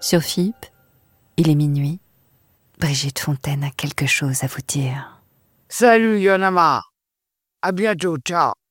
Sur FIP, il est minuit. Brigitte Fontaine a quelque chose à vous dire. Salut Yonama. À bientôt, ciao.